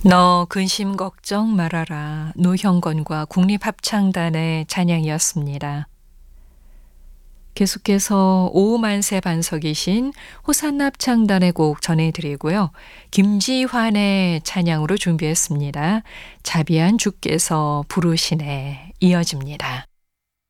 너 근심 걱정 말아라. 노형건과 국립합창단의 찬양이었습니다. 계속해서 오만세 반석이신 호산납창단의 곡 전해드리고요. 김지환의 찬양으로 준비했습니다. 자비한 주께서 부르시네 이어집니다.